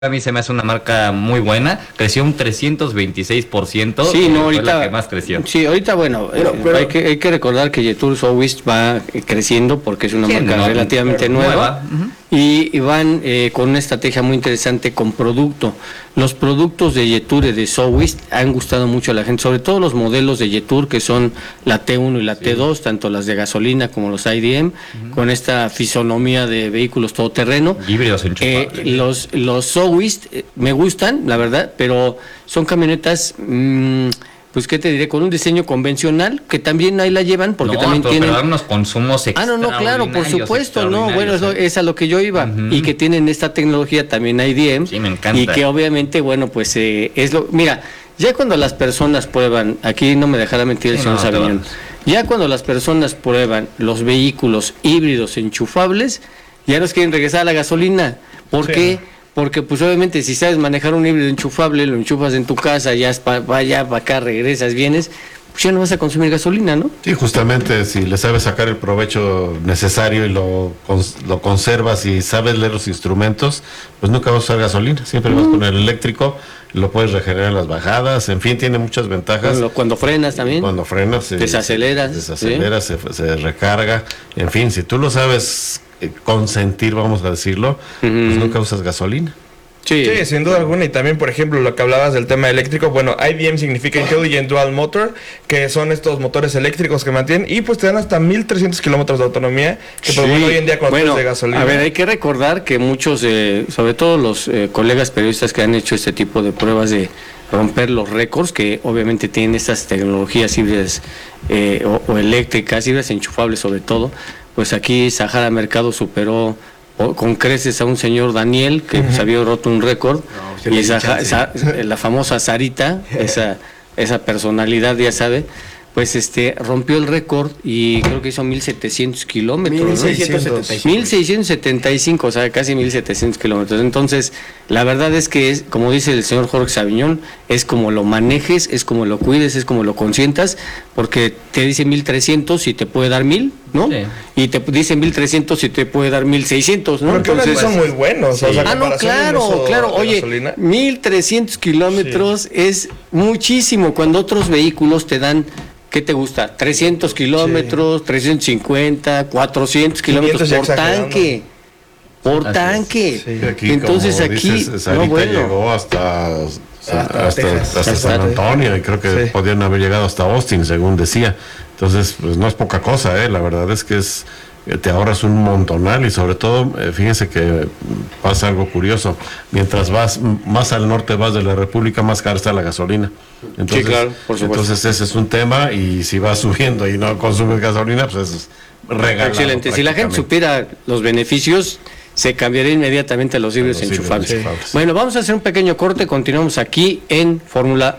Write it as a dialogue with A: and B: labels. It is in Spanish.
A: A mí se me hace una marca muy buena, creció un 326%,
B: Sí, no,
A: fue
B: ahorita,
A: la que más creció.
B: sí, ahorita bueno,
C: pero
B: hay que recordar que Jetour Sowist va creciendo porque es una
A: Sí,
B: marca
A: no,
B: relativamente nueva.
A: Ujú.
B: Y van con una estrategia muy interesante con producto. Los productos de Jetour y de Sowist han gustado mucho a la gente, sobre todo los modelos de Jetour que son la T1 y la T2, tanto las de gasolina como los IDM, con esta fisonomía de vehículos todoterreno.
A: Híbridos enchufables.
B: Los Sowist me gustan, la verdad, pero son camionetas, pues qué te diré, con un diseño convencional, que también ahí la llevan, porque también tienen...
A: Pero dan unos consumos
B: no, claro, por supuesto, no, bueno, eso
A: extraordinarios,
B: es a lo que yo iba, y que tienen esta tecnología también IDM,
A: Sí, me encanta.
B: y que obviamente, bueno, pues es lo... Mira, ya cuando las personas prueban, aquí no me dejará mentir el
A: Sí,
B: señor
A: no,
B: Sabiñón,
A: te vas.
B: ya cuando las personas prueban los vehículos híbridos enchufables, ya nos quieren regresar a la gasolina. ¿Por
C: Sí.
B: qué? Porque pues obviamente si sabes manejar un híbrido enchufable, lo enchufas en tu casa, ya vaya para acá, regresas, vienes, pues ya no vas a consumir gasolina, ¿no?
D: Sí, justamente si le sabes sacar el provecho necesario y lo conservas y sabes leer los instrumentos, pues nunca vas a usar gasolina, siempre vas con el eléctrico, lo puedes regenerar en las bajadas, en fin, tiene muchas ventajas.
B: Cuando frenas también.
D: Cuando frenas,
B: Desaceleras,
D: se recarga, en fin, si tú lo sabes consentir, vamos a decirlo, pues nunca usas gasolina.
B: Sí.
C: Sí, sin duda alguna. Y también, por ejemplo, lo que hablabas del tema eléctrico, bueno, IDM significa Intelligent Dual Motor, que son estos motores eléctricos que mantienen y pues te dan hasta 1,300 kilómetros de autonomía, que pues bueno, hoy en día con motores de gasolina.
B: A ver, hay que recordar que muchos, sobre todo los colegas periodistas que han hecho este tipo de pruebas de romper los récords, que obviamente tienen estas tecnologías híbridas o eléctricas, híbridas enchufables sobre todo, pues aquí Sahara Mercado superó con creces a un señor Daniel que pues, había roto un récord, y la famosa Sarita, esa personalidad, ya sabe, pues rompió el récord y creo que hizo 1,700 kilómetros.
C: 1,675.
B: 1,675, o sea, casi 1,700 kilómetros. Entonces, la verdad es que es, como dice el señor Jorge Sabiñón, es como lo manejes, es como lo cuides, es como lo consientas, porque te dice 1,300 y te puede dar 1,000, ¿no?
A: Sí.
B: Y te dice 1,300 y te puede dar 1,600, ¿no?
C: Pero que
B: Entonces,
C: son muy buenos.
A: Sí.
C: O sea,
B: no,
C: comparación de un uso
B: claro.
C: de
B: Oye,
C: gasolina.
B: 1,300 kilómetros es muchísimo cuando otros vehículos te dan, ¿qué te gusta? 300 kilómetros, 350, 400 kilómetros
C: 500 ya
B: por
C: exagerando.
B: tanque. Por
A: Así
B: tanque.
A: es.
D: Y aquí,
B: Entonces
D: como
B: aquí,
D: dices, Sarita llegó hasta
C: Texas.
D: San Antonio, y creo que
C: Sí.
D: podían haber llegado hasta Austin, según decía. Entonces, pues no es poca cosa, la verdad es que te ahorras un montonal, y sobre todo, fíjense que pasa algo curioso, mientras vas más al norte vas de la República, más cara está la gasolina. Entonces,
B: Sí, claro, por supuesto.
D: entonces ese es un tema, y si vas subiendo y no consumes gasolina, pues es regalado.
B: Excelente. Si la gente
D: prácticamente.
B: supiera los beneficios, se cambiaría inmediatamente a los híbridos
D: A los híbridos
B: enchufables.
D: enchufables.
B: Bueno, vamos a hacer un pequeño corte, continuamos aquí en Fórmula